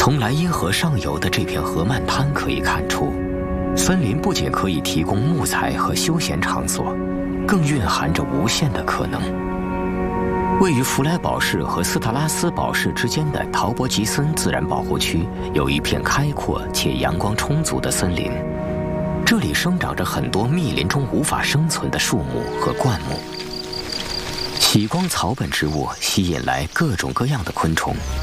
从莱茵河上游的这片河漫滩可以看出，森林不仅可以提供木材和休闲场所，更蕴含着无限的可能。位于弗莱堡市和斯特拉斯堡市之间的陶伯吉森自然保护区有一片开阔且阳光充足的森林，这里生长着很多密林中无法生存的树木和灌木。喜光草本植物吸引来各种各样的昆虫，